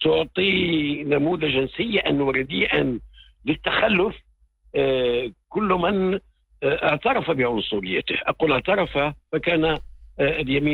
تعطي نموذجا سيئا ورديئا للتخلف كل من اعترف بعنصريته. أقول اعترف، فكان اليمين